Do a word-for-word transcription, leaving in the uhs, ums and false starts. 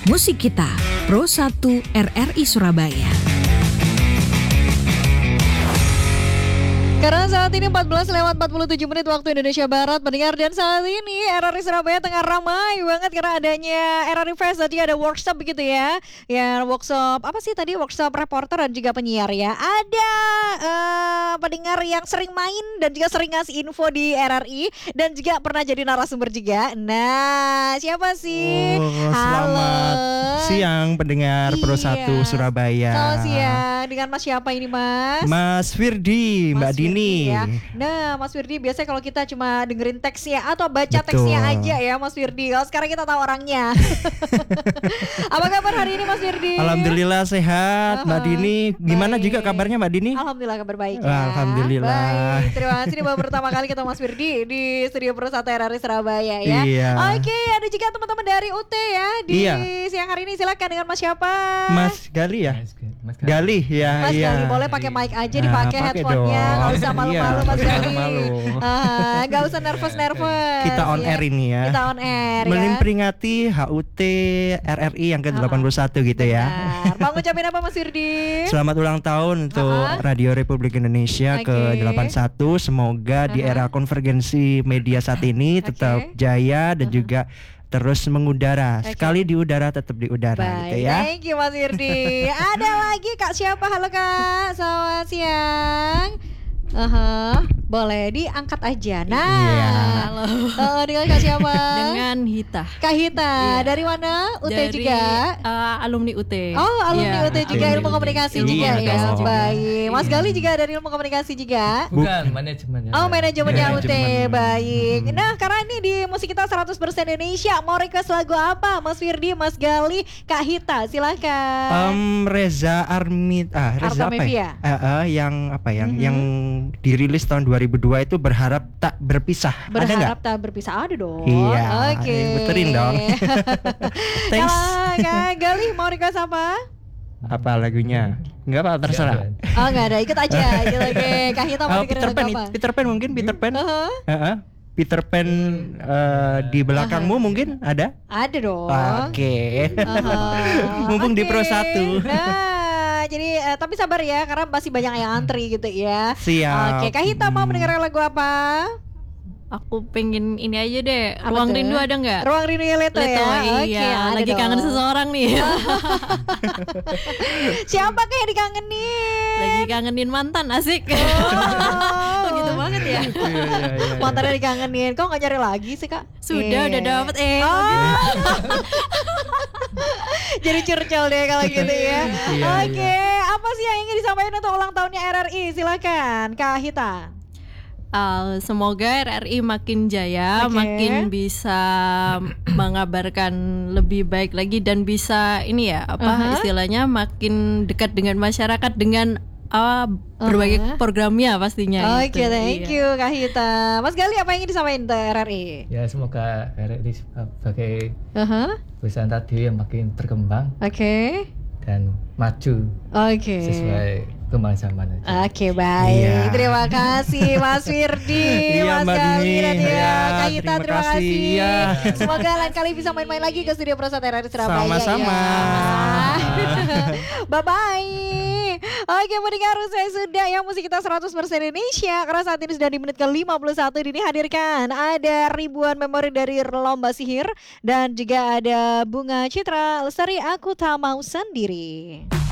Musik Kita, Pro satu R R I Surabaya. Karena saat ini empat belas lewat empat puluh tujuh menit waktu Indonesia Barat mendengar, dan saat ini R R I Surabaya tengah ramai banget karena adanya R R I Fest. Tadi ada workshop begitu ya. Ya workshop apa sih tadi? Workshop reporter dan juga penyiar ya. Ada uh, pendengar yang sering main dan juga sering ngasih info di R R I dan juga pernah jadi narasumber juga. Nah, siapa sih? Oh, Halo. Selamat siang pendengar Pro Iya. satu Surabaya. Selamat siang. Dengan Mas siapa ini, Mas? Mas Firdi, Mbak Mas Dini. Firdi ya. Nah, Mas Firdi biasanya kalau kita cuma dengerin teksnya atau baca Betul. teksnya aja ya, Mas Firdi. Kalau sekarang kita tahu orangnya. Apa kabar hari ini, Mas Firdi? Alhamdulillah sehat, Mbak Uh-huh. Dini. Gimana Baik. juga kabarnya Mbak Dini? Alhamdulillah kabar baik ya. Alhamdulillah. Baik, terima kasih. Ini baru pertama kali ketemu Mas Firdi di studio Pro satu R R I Surabaya ya. Iya. Oke, ada juga teman-teman dari U T ya di Iya. siang hari ini. Silakan dengan Mas siapa? Mas Gali ya? Mas Gali ya, Mas iya. Gali, boleh pakai mic aja, Nah, dipakai pakai headphone-nya, dong. nggak usah malu-malu Iya, Mas nggak usah Gali. malu. Ah, nggak usah nervous-nervous. Kita on ya. air ini ya. Kita on air ya. Memperingati H U T R R I yang ke delapan puluh satu gitu ya. Benar. Mau ngucapin apa Mas Firdi? Selamat ulang tahun untuk Uh-huh. Radio Republik Indonesia Oke. ke delapan puluh satu. Semoga di Uh-huh. era konvergensi media saat ini tetap Oke. jaya dan Uh-huh. juga terus mengudara. Oke. Sekali di udara tetap di udara Baik, gitu ya. thank you Mas Firdi. Ada lagi Kak siapa? Halo Kak, selamat siang. Aha, boleh diangkat aja. Nah, Iya. halo. Uh, dengan Kak siapa? Dengan Hita. Kak Hita. Iya. Dari mana? U T Dari, juga. uh, alumni U T. Oh, alumni U Iya, T juga, alumni ilmu U T. komunikasi Ilmu juga Iya ya. dong. Baik. Mas Iya. Gali juga dari ilmu komunikasi juga. Bukan, manajemen. Oh, manajemennya U T. Manajemen. Baik. Hmm. Nah, karena ini di musik kita seratus persen Indonesia, mau request lagu apa? Mas Firdi, Mas Gali, Kak Hita, silakan. Em, Reza Armit ah Reza apa Artamevia. ya? Eh, eh, yang apa yang Mhm. yang dirilis tahun dua ribu dua itu berharap tak berpisah. Ada nggak? Berharap tak berpisah, ada dong. Iya, Oke. beterin dong. Thanks. Kalau Kak Gali mau request apa? Apa lagunya? Enggak apa terserah. Oh, nggak ada, ikut aja. Gitu. Oke, Kak Hita mau Oh, dengerin Peter lagu Pan, apa? Peter Pan mungkin Peter Pan. Uh-huh. Heeh. Peter Pan eh, di belakangmu mungkin ada? Ada dong. Oke. Aha. Mumpung di Oke. Pro satu. Nah, jadi eh, tapi sabar ya karena masih banyak yang antri gitu ya. Siap. Oke, Kak Hita mau Hmm. mendengar lagu apa? Aku pengen ini aja deh. Apa Ruang tuh? Rindu ada nggak? Ruang Rindu Leto ya. Leto, Oke, iya. ada Lagi kangen dong. seseorang nih. Siapa kah yang dikangenin? Lagi kangenin mantan, asik. Oh. Gitu banget ya. Iya, iya, iya, iya. Mantannya dikangenin. Kok nggak nyari lagi sih, Kak? Sudah, Eh. udah dapet eh. Oh. Jadi curcol deh kalau gitu ya. Iya, Oke, apa sih yang ingin disampaikan untuk ulang tahunnya R R I? Silakan, Kak Hita. Uh, semoga R R I makin jaya, Oke. makin bisa mengabarkan lebih baik lagi dan bisa ini ya apa Aha. istilahnya makin dekat dengan masyarakat dengan uh, berbagai Aha. programnya pastinya. Oke, gitu. thank Iya. you Kak Hita. Mas Gali, apa yang ingin disampaikan untuk R R I? Ya semoga R R I sebagai Aha. perusahaan radio yang makin berkembang Oke. dan maju Oke. sesuai kemauan zaman aja. Oke, baik. Iya. Terima kasih Mas Firdi, Iya, Mas Mbak Gali Dini. dan ya Iya, Kak Hita, terima terima kasih. kasih. Iya. Semoga lain kali bisa main-main lagi ke studio Pro satu R R I Surabaya. Sama-sama. Bye bye. Oke, mendengar saya sudah ya musik kita seratus persen Indonesia. Karena saat ini sudah di menit ke lima puluh satu ini hadirkan ada ribuan memori dari Lomba Sihir dan juga ada Bunga Citra Lestari Aku Tak Mau Sendiri.